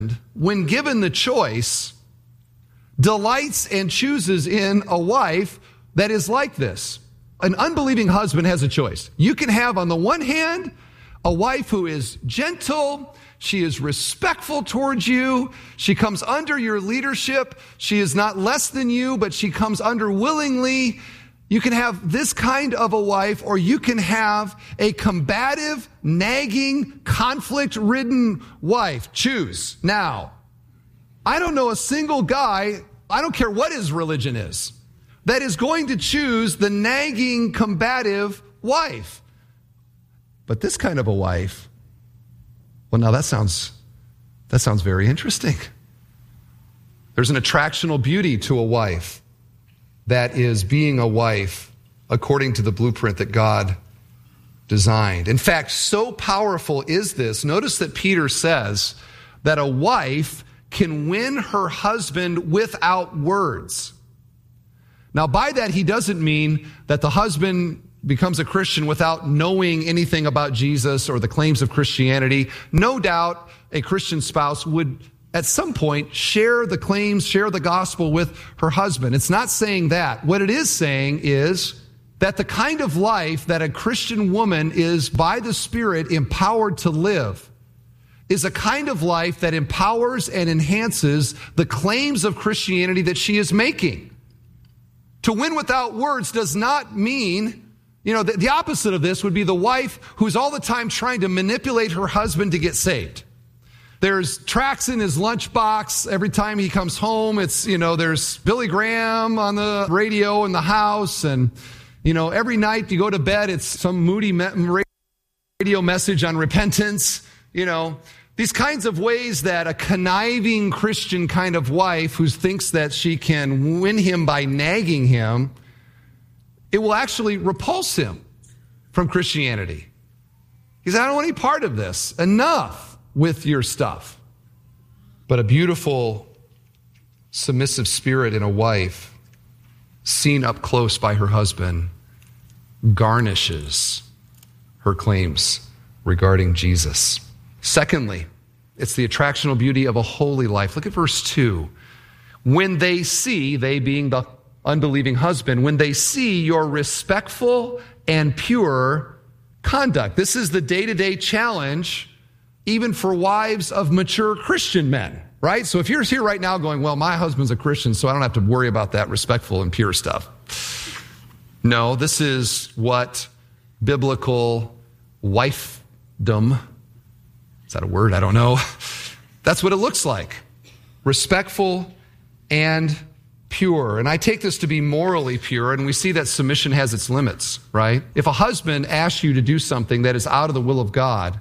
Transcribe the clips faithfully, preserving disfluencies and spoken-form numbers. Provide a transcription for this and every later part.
when given the choice, delights and chooses in a wife that is like this. An unbelieving husband has a choice. You can have, on the one hand, a wife who is gentle, she is respectful towards you, she comes under your leadership, she is not less than you, but she comes under willingly. You can have this kind of a wife, or you can have a combative, nagging, conflict-ridden wife. Choose now. I don't know a single guy, I don't care what his religion is, that is going to choose the nagging, combative wife. But this kind of a wife, well, now that sounds, that sounds very interesting. There's an attractional beauty to a wife that is being a wife according to the blueprint that God designed. In fact, so powerful is this. Notice that Peter says that a wife can win her husband without words. Now, by that, he doesn't mean that the husband becomes a Christian without knowing anything about Jesus or the claims of Christianity. No doubt a Christian spouse would at some point share the claims, share the gospel with her husband. It's not saying that. What it is saying is that the kind of life that a Christian woman is by the Spirit empowered to live is a kind of life that empowers and enhances the claims of Christianity that she is making. To win without words does not mean, you know, the, the opposite of this would be the wife who's all the time trying to manipulate her husband to get saved. There's tracts in his lunchbox every time he comes home. It's, you know, there's Billy Graham on the radio in the house. And, you know, every night you go to bed, it's some moody me- radio message on repentance. You know, these kinds of ways that a conniving Christian kind of wife who thinks that she can win him by nagging him, it will actually repulse him from Christianity. He says, I don't want any part of this. Enough with your stuff. But a beautiful, submissive spirit in a wife, seen up close by her husband, garnishes her claims regarding Jesus. Secondly, it's the attractional beauty of a holy life. Look at verse two. When they see, they being the unbelieving husband, when they see your respectful and pure conduct. This is the day-to-day challenge even for wives of mature Christian men, right? So if you're here right now going, well, my husband's a Christian, so I don't have to worry about that respectful and pure stuff. No, this is what biblical wifedom, is that a word? I don't know. That's what it looks like. Respectful and pure. And I take this to be morally pure, and we see that submission has its limits, right? If a husband asks you to do something that is out of the will of God,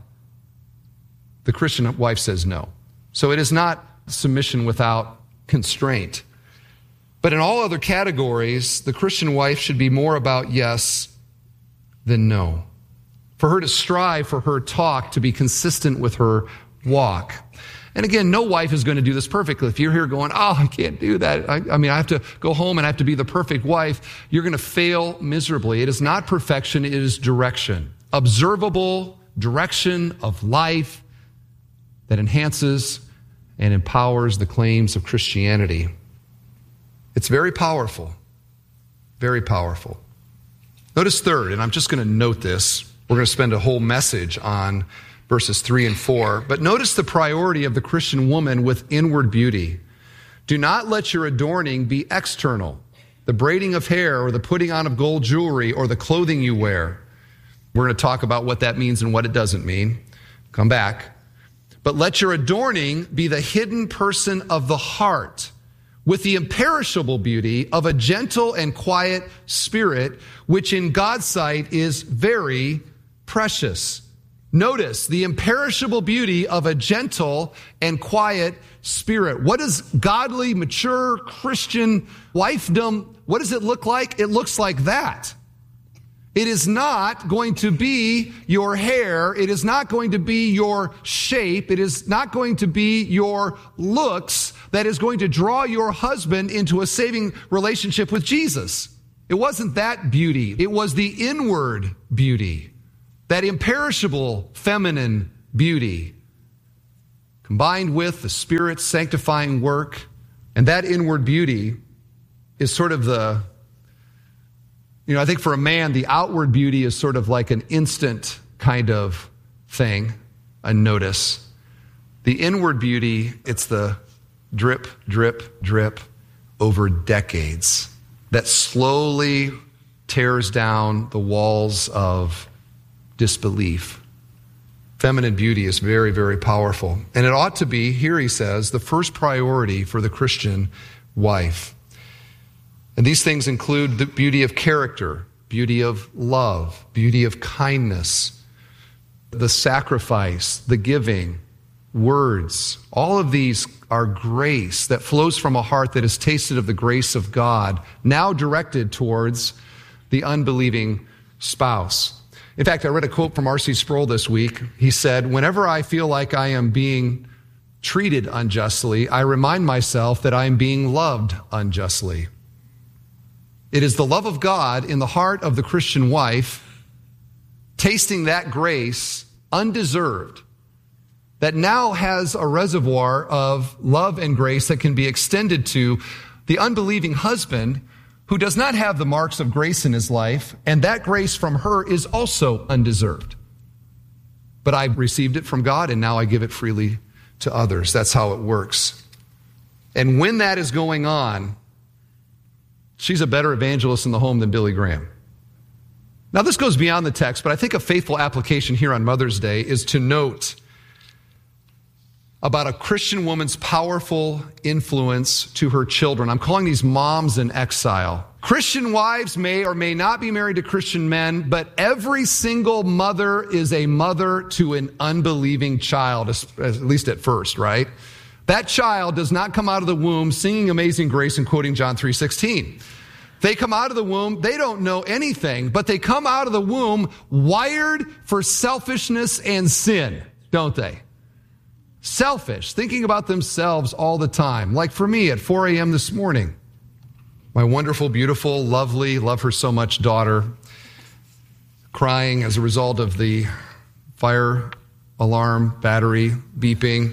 the Christian wife says no. So it is not submission without constraint. But in all other categories, the Christian wife should be more about yes than no. For her to strive for her talk to be consistent with her walk. And again, no wife is going to do this perfectly. If you're here going, oh, I can't do that. I, I mean, I have to go home and I have to be the perfect wife. You're going to fail miserably. It is not perfection, it is direction. Observable direction of life that enhances and empowers the claims of Christianity. It's very powerful, very powerful. Notice third, and I'm just going to note this. We're going to spend a whole message on verses three and four. But notice the priority of the Christian woman with inward beauty. Do not let your adorning be external, the braiding of hair or the putting on of gold jewelry or the clothing you wear. We're going to talk about what that means and what it doesn't mean. Come back. But let your adorning be the hidden person of the heart, with the imperishable beauty of a gentle and quiet spirit, which in God's sight is very precious. Notice the imperishable beauty of a gentle and quiet spirit. What does godly, mature, Christian wifedom, what does it look like? It looks like that. It is not going to be your hair. It is not going to be your shape. It is not going to be your looks that is going to draw your husband into a saving relationship with Jesus. It wasn't that beauty. It was the inward beauty, that imperishable feminine beauty. combined with the Spirit's sanctifying work. And that inward beauty is sort of the, you know, I think for a man, the outward beauty is sort of like an instant kind of thing, a notice. The inward beauty, it's the drip, drip, drip over decades that slowly tears down the walls of disbelief. Feminine beauty is very, very powerful. And it ought to be, here he says, the first priority for the Christian wife. And these things include the beauty of character, beauty of love, beauty of kindness, the sacrifice, the giving, words. All of these are grace that flows from a heart that has tasted of the grace of God, now directed towards the unbelieving spouse. In fact, I read a quote from R C Sproul this week. He said, "Whenever I feel like I am being treated unjustly, I remind myself that I am being loved unjustly." It is the love of God in the heart of the Christian wife, tasting that grace undeserved, that now has a reservoir of love and grace that can be extended to the unbelieving husband who does not have the marks of grace in his life, and that grace from her is also undeserved. But I received it from God, and now I give it freely to others. That's how it works. And when that is going on, she's a better evangelist in the home than Billy Graham. Now, this goes beyond the text, but I think a faithful application here on Mother's Day is to note about a Christian woman's powerful influence to her children. I'm calling these moms in exile. Christian wives may or may not be married to Christian men, but every single mother is a mother to an unbelieving child, at least at first, right? That child does not come out of the womb singing Amazing Grace and quoting John three sixteen. They come out of the womb, they don't know anything, but they come out of the womb wired for selfishness and sin, don't they? Selfish, thinking about themselves all the time. Like for me at four a.m. this morning, my wonderful, beautiful, lovely, love her so much daughter crying as a result of the fire alarm battery beeping,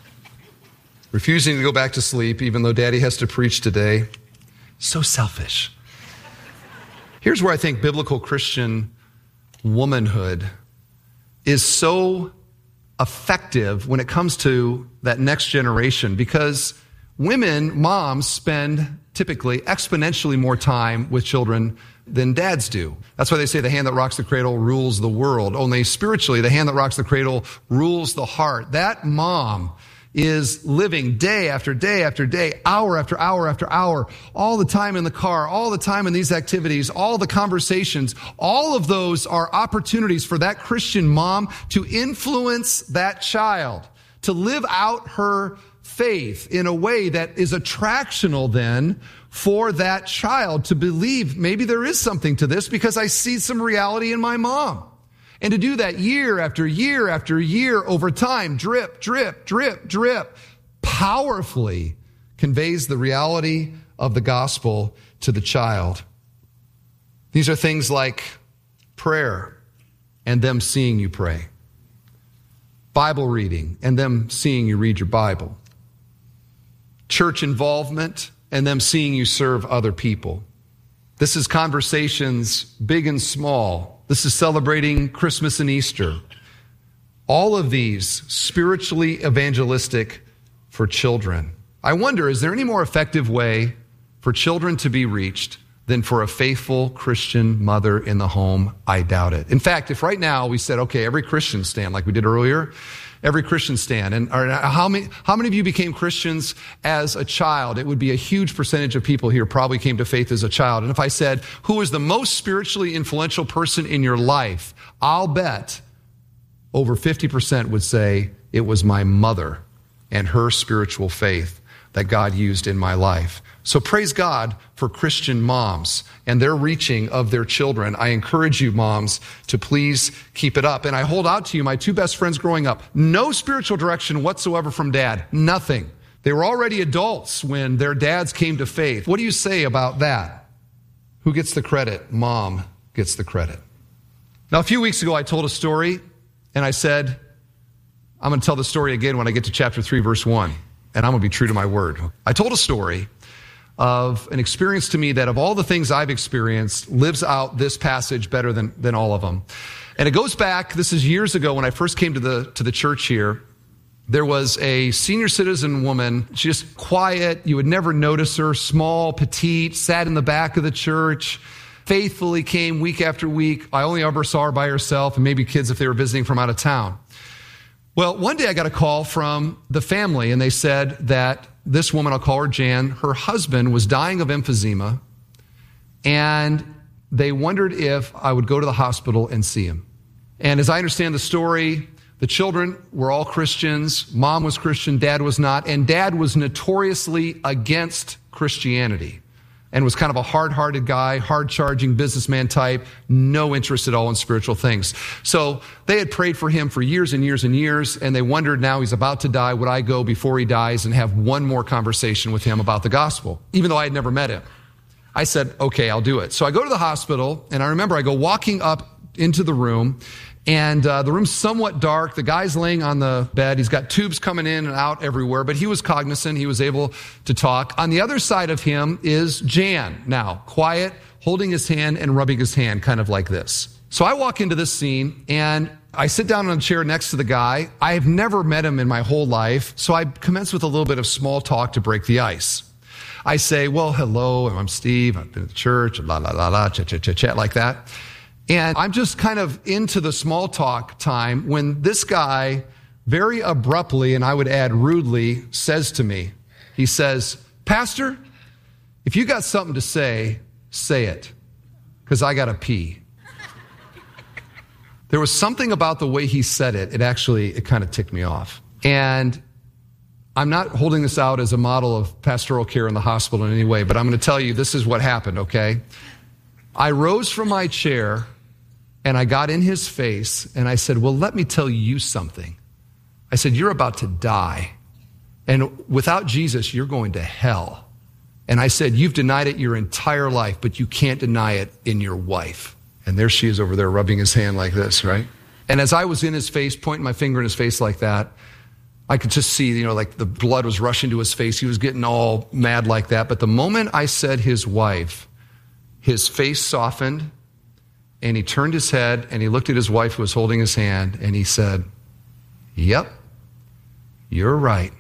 refusing to go back to sleep even though Daddy has to preach today. So selfish. Here's where I think biblical Christian womanhood is so effective when it comes to that next generation, because women, moms, spend typically exponentially more time with children than dads do. That's why they say the hand that rocks the cradle rules the world. Only spiritually, the hand that rocks the cradle rules the heart. That mom is living day after day after day, hour after hour after hour, all the time in the car, all the time in these activities, all the conversations. All of those are opportunities for that Christian mom to influence that child, to live out her faith in a way that is attractional then for that child to believe maybe there is something to this because I see some reality in my mom. And to do that year after year after year over time, drip, drip, drip, drip, powerfully conveys the reality of the gospel to the child. These are things like prayer and them seeing you pray, Bible reading and them seeing you read your Bible, church involvement and them seeing you serve other people. This is conversations big and small. This is celebrating Christmas and Easter. All of these spiritually evangelistic for children. I wonder, is there any more effective way for children to be reached than for a faithful Christian mother in the home? I doubt it. In fact, if right now we said, okay, every Christian stand like we did earlier, every Christian stand, and or how many how many of you became Christians as a child? It would be a huge percentage of people here probably came to faith as a child. And if I said, who is the most spiritually influential person in your life? I'll bet over fifty percent would say it was my mother and her spiritual faith that God used in my life. So praise God for Christian moms and their reaching of their children. I encourage you, moms, to please keep it up. And I hold out to you my two best friends growing up. No spiritual direction whatsoever from dad. Nothing. They were already adults when their dads came to faith. What do you say about that? Who gets the credit? Mom gets the credit. Now, a few weeks ago, I told a story, and I said, I'm going to tell the story again when I get to chapter three, verse one, and I'm going to be true to my word. I told a story of an experience to me that of all the things I've experienced lives out this passage better than, than all of them. And it goes back, this is years ago when I first came to the, to the church here. There was a senior citizen woman, she's just quiet, you would never notice her, small, petite, sat in the back of the church, faithfully came week after week. I only ever saw her by herself and maybe kids if they were visiting from out of town. Well, one day I got a call from the family and they said that this woman, I'll call her Jan, her husband was dying of emphysema and they wondered if I would go to the hospital and see him. And as I understand the story, the children were all Christians. Mom was Christian, dad was not. And dad was notoriously against Christianity and was kind of a hard-hearted guy, hard-charging businessman type, no interest at all in spiritual things. So they had prayed for him for years and years and years, and they wondered now he's about to die, would I go before he dies and have one more conversation with him about the gospel, even though I had never met him. I said, okay, I'll do it. So I go to the hospital, and I remember I go walking up into the room, and uh, the room's somewhat dark. The guy's laying on the bed. He's got tubes coming in and out everywhere, but he was cognizant. He was able to talk. On the other side of him is Jan, now, quiet, holding his hand and rubbing his hand, kind of like this. So I walk into this scene, and I sit down on a chair next to the guy. I've never met him in my whole life, so I commence with a little bit of small talk to break the ice. I say, well, hello, I'm Steve. I've been at the church, la, la, la, la, chat, chat, chat, chat, like that. And I'm just kind of into the small talk time when this guy very abruptly, and I would add rudely, says to me, he says, Pastor, if you got something to say, say it, because I got to pee. There was something about the way he said it, it actually, it kind of ticked me off. And I'm not holding this out as a model of pastoral care in the hospital in any way, but I'm going to tell you this is what happened, okay? I rose from my chair and I got in his face and I said, well, let me tell you something. I said, you're about to die. And without Jesus, you're going to hell. And I said, you've denied it your entire life, but you can't deny it in your wife. And there she is over there rubbing his hand like this, right? And as I was in his face, pointing my finger in his face like that, I could just see, you know, like the blood was rushing to his face. He was getting all mad like that. But the moment I said his wife, his face softened and he turned his head and he looked at his wife who was holding his hand and he said, yep, you're right.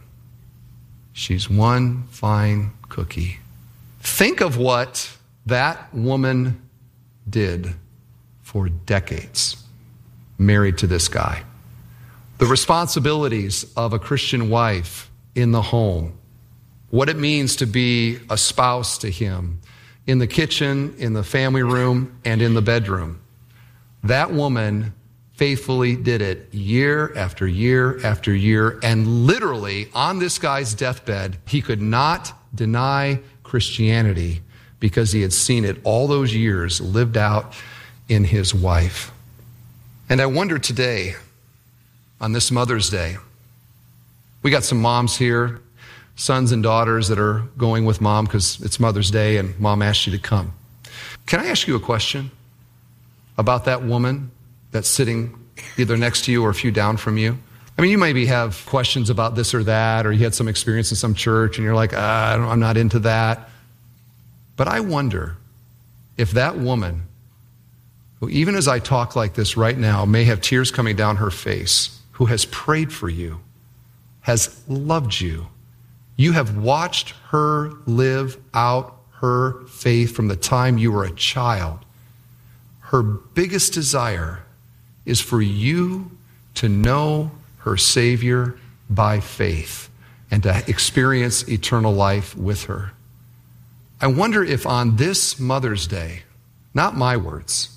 She's one fine cookie. Think of what that woman did for decades, married to this guy. The responsibilities of a Christian wife in the home, what it means to be a spouse to him in the kitchen, in the family room, and in the bedroom. That woman faithfully did it year after year after year, and literally on this guy's deathbed, he could not deny Christianity because he had seen it all those years lived out in his wife. And I wonder today, on this Mother's Day, we got some moms here, sons and daughters that are going with mom because it's Mother's Day and mom asked you to come. Can I ask you a question about that woman that's sitting either next to you or a few down from you? I mean, you maybe have questions about this or that, or you had some experience in some church and you're like, ah, I don't, I'm not into that. But I wonder if that woman, who even as I talk like this right now, may have tears coming down her face, who has prayed for you, has loved you. You have watched her live out her faith from the time you were a child. Her biggest desire is for you to know her Savior by faith and to experience eternal life with her. I wonder if on this Mother's Day, not my words,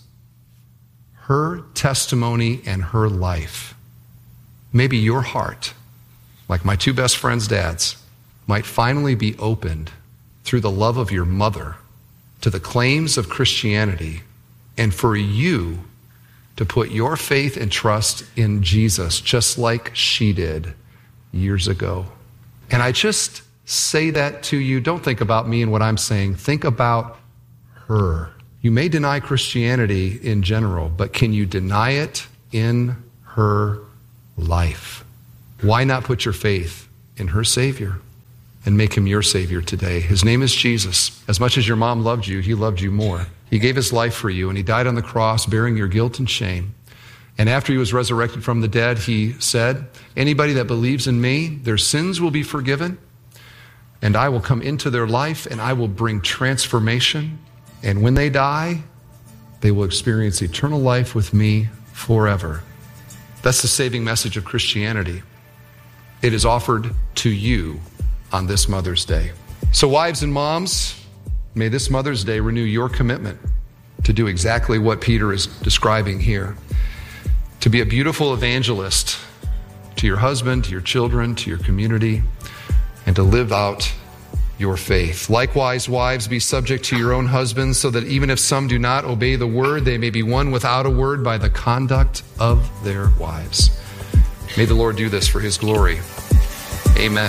her testimony and her life, maybe your heart, like my two best friends' dads, might finally be opened through the love of your mother to the claims of Christianity, and for you to put your faith and trust in Jesus just like she did years ago. And I just say that to you. Don't think about me and what I'm saying. Think about her. You may deny Christianity in general, but can you deny it in her life? Why not put your faith in her Savior and make him your Savior today? His name is Jesus. As much as your mom loved you, he loved you more. He gave his life for you, and he died on the cross bearing your guilt and shame. And after he was resurrected from the dead, he said, anybody that believes in me, their sins will be forgiven, and I will come into their life, and I will bring transformation. And when they die, they will experience eternal life with me forever. That's the saving message of Christianity. It is offered to you on this Mother's Day. So wives and moms, may this Mother's Day renew your commitment to do exactly what Peter is describing here. To be a beautiful evangelist to your husband, to your children, to your community, and to live out your faith. Likewise, wives, be subject to your own husbands, so that even if some do not obey the word, they may be won without a word by the conduct of their wives. May the Lord do this for his glory. Amen.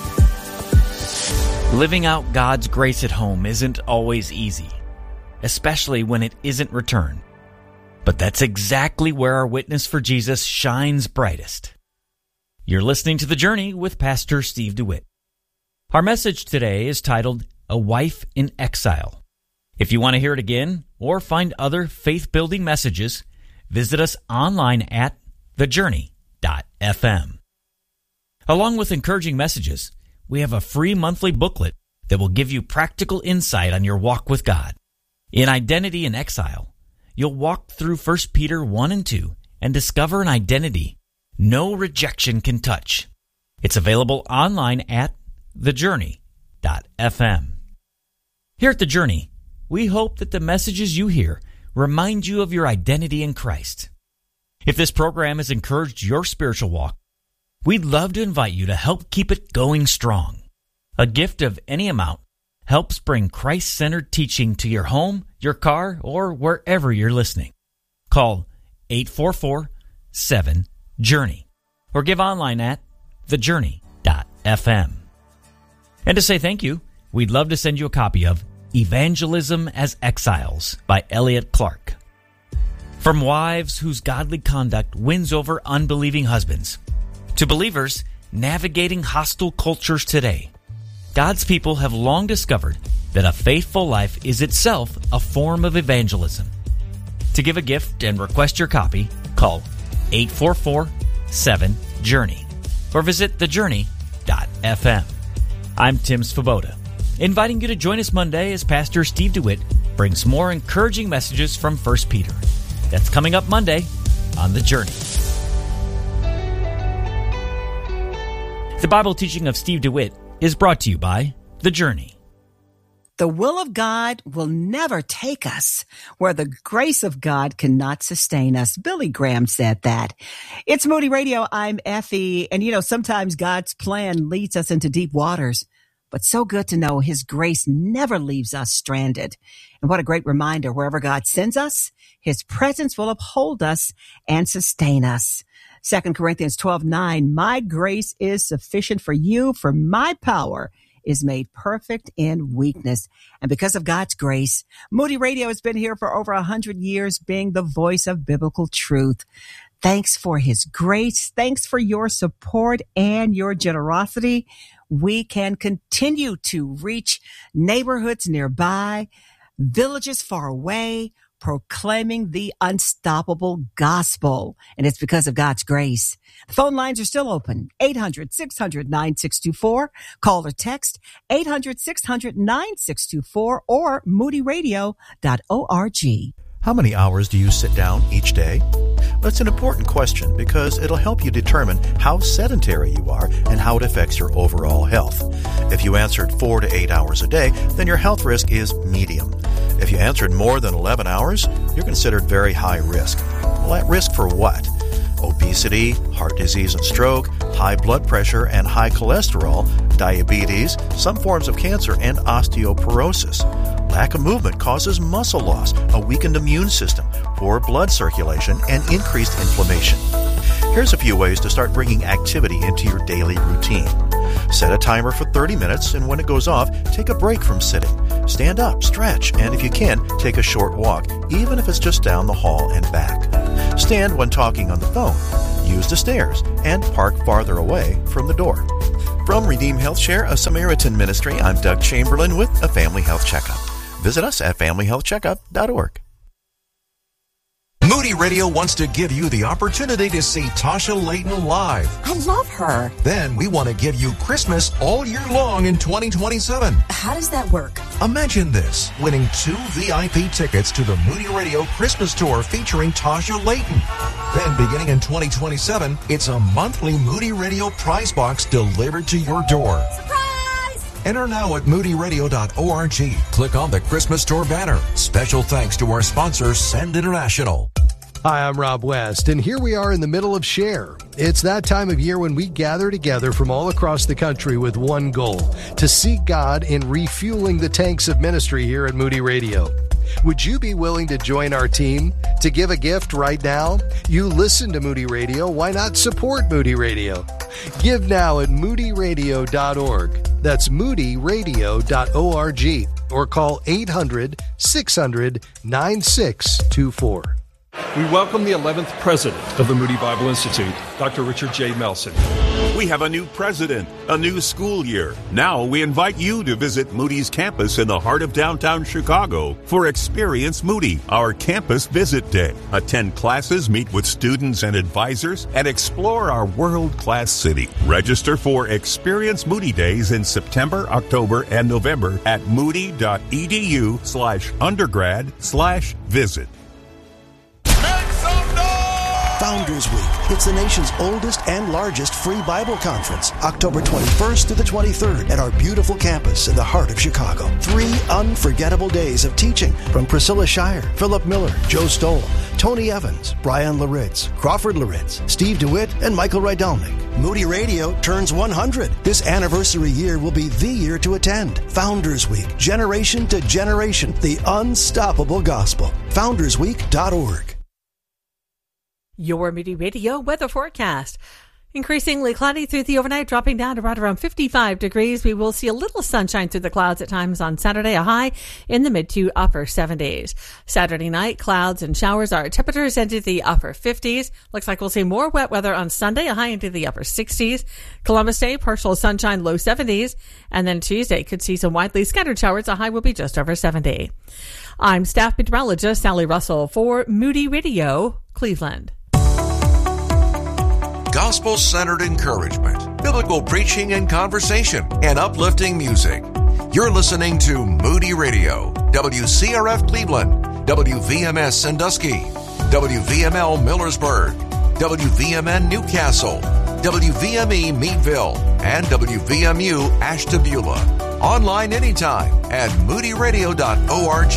Living out God's grace at home isn't always easy, especially when it isn't returned. But that's exactly where our witness for Jesus shines brightest. You're listening to The Journey with Pastor Steve DeWitt. Our message today is titled, A Wife in Exile. If you want to hear it again or find other faith-building messages, visit us online at the journey dot f m. Along with encouraging messages, we have a free monthly booklet that will give you practical insight on your walk with God. In Identity in Exile, you'll walk through First Peter one and two and discover an identity no rejection can touch. It's available online at the journey dot f m. Here at The Journey, we hope that the messages you hear remind you of your identity in Christ. If this program has encouraged your spiritual walk, we'd love to invite you to help keep it going strong. A gift of any amount helps bring Christ-centered teaching to your home, your car, or wherever you're listening. Call eight four four, seven, journey or give online at the journey dot f m. And to say thank you, we'd love to send you a copy of Evangelism as Exiles by Elliot Clark. From wives whose godly conduct wins over unbelieving husbands, to believers navigating hostile cultures today, God's people have long discovered that a faithful life is itself a form of evangelism. To give a gift and request your copy, call eight four four, seven, journey or visit the journey dot f m. I'm Tim Svoboda, inviting you to join us Monday as Pastor Steve DeWitt brings more encouraging messages from First Peter. That's coming up Monday on The Journey. The Bible teaching of Steve DeWitt is brought to you by The Journey. The will of God will never take us where the grace of God cannot sustain us. Billy Graham said that. It's Moody Radio. I'm Effie. And you know, sometimes God's plan leads us into deep waters, but so good to know his grace never leaves us stranded. And what a great reminder, wherever God sends us, his presence will uphold us and sustain us. Second Corinthians twelve nine, my grace is sufficient for you, for my power is made perfect in weakness. And because of God's grace, Moody Radio has been here for over a hundred years, being the voice of biblical truth. Thanks for his grace. Thanks for your support and your generosity. We can continue to reach neighborhoods nearby, villages far away, proclaiming the unstoppable gospel. And it's because of God's grace. The phone lines are still open. eight hundred, six hundred, nine six two four. Call or text eight hundred, six hundred, nine six two four or moody radio dot org. How many hours do you sit down each day? Well, it's an important question because it'll help you determine how sedentary you are and how it affects your overall health. If you answered four to eight hours a day, then your health risk is medium. If you answered more than eleven hours, you're considered very high risk. Well, at risk for what? Obesity, heart disease and stroke, high blood pressure and high cholesterol, diabetes, some forms of cancer, and osteoporosis. Lack of movement causes muscle loss, a weakened immune system, poor blood circulation, and increased inflammation. Here's a few ways to start bringing activity into your daily routine. Set a timer for thirty minutes, and when it goes off, take a break from sitting. Stand up, stretch, and if you can, take a short walk, even if it's just down the hall and back. Stand when talking on the phone. use the stairs and park farther away from the door. From Redeem Health Share, a Samaritan ministry, I'm Doug Chamberlain with a Family Health Checkup. Visit us at family health checkup dot org. Moody Radio wants to give you the opportunity to see Tasha Layton live. I love her. Then we want to give you Christmas all year long in twenty twenty-seven. How does that work? Imagine this, winning two V I P tickets to the Moody Radio Christmas Tour featuring Tasha Layton. Then beginning in twenty twenty-seven, it's a monthly Moody Radio prize box delivered to your door. Surprise! Enter now at moody radio dot org. Click on the Christmas Tour banner. Special thanks to our sponsor, Send International. Hi, I'm Rob West, and here we are in the middle of Share. It's that time of year when we gather together from all across the country with one goal, to seek God in refueling the tanks of ministry here at Moody Radio. Would you be willing to join our team? To give a gift right now? You listen to Moody Radio, why not support Moody Radio? Give now at moody radio dot org. That's moody radio dot org. Or call eight hundred, six hundred, nine six two four. We welcome the eleventh president of the Moody Bible Institute, Doctor Richard J. Melson. We have a new president, a new school year. Now we invite you to visit Moody's campus in the heart of downtown Chicago for Experience Moody, our campus visit day. Attend classes, meet with students and advisors, and explore our world-class city. Register for Experience Moody Days in September, October, and November at moody.edu slash undergrad slash visit. Founders Week. It's the nation's oldest and largest free Bible conference, October twenty-first to the twenty-third at our beautiful campus in the heart of Chicago. Three unforgettable days of teaching from Priscilla Shire, Philip Miller, Joe Stoll, Tony Evans, Brian Laritz, Crawford Laritz, Steve DeWitt, and Michael Rydalnik. Moody Radio turns one hundred. This anniversary year will be the year to attend. Founders Week, generation to generation, the unstoppable gospel. founders week dot org. Your Moody Radio weather forecast. Increasingly cloudy through the overnight, dropping down to right around fifty-five degrees. We will see a little sunshine through the clouds at times on Saturday, a high in the mid to upper seventies. Saturday night, clouds and showers, our temperatures into the upper fifties. Looks like we'll see more wet weather on Sunday, a high into the upper sixties. Columbus Day, partial sunshine, low seventies. And then Tuesday could see some widely scattered showers, a high will be just over seventy. I'm staff meteorologist Sally Russell for Moody Radio, Cleveland. Gospel-centered encouragement, biblical preaching and conversation, and uplifting music. You're listening to Moody Radio, W C R F Cleveland, W V M S Sandusky, W V M L Millersburg, W V M N Newcastle, W V M E Meadville, and W V M U Ashtabula. Online anytime at moody radio dot org.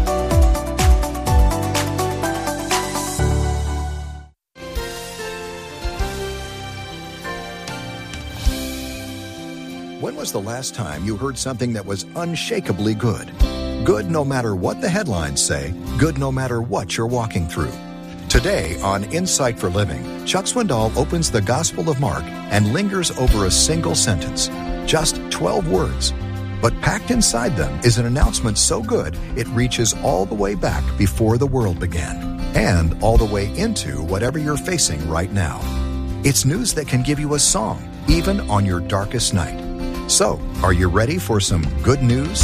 When was the last time you heard something that was unshakably good? Good no matter what the headlines say, good no matter what you're walking through. Today on Insight for Living, Chuck Swindoll opens the Gospel of Mark and lingers over a single sentence, just twelve words. But packed inside them is an announcement so good it reaches all the way back before the world began, and all the way into whatever you're facing right now. It's news that can give you a song, even on your darkest night. So, are you ready for some good news?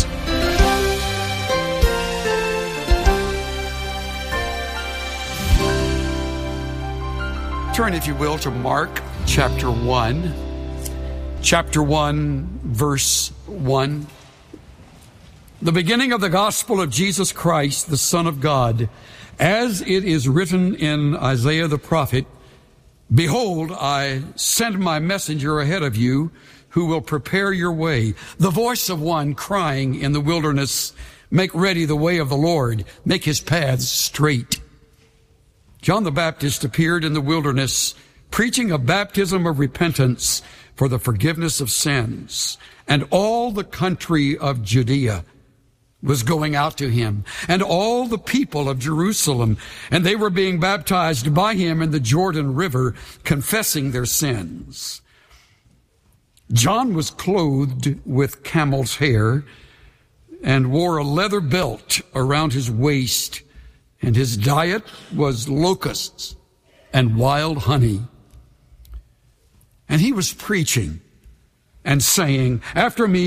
Turn, if you will, to Mark chapter one. Chapter one, verse one. The beginning of the gospel of Jesus Christ, the Son of God, as it is written in Isaiah the prophet, "Behold, I send my messenger ahead of you, who will prepare your way. The voice of one crying in the wilderness, make ready the way of the Lord, make his paths straight." John the Baptist appeared in the wilderness, preaching a baptism of repentance for the forgiveness of sins. And all the country of Judea was going out to him, and all the people of Jerusalem, and they were being baptized by him in the Jordan River, confessing their sins. John was clothed with camel's hair and wore a leather belt around his waist, and his diet was locusts and wild honey. And he was preaching and saying, after me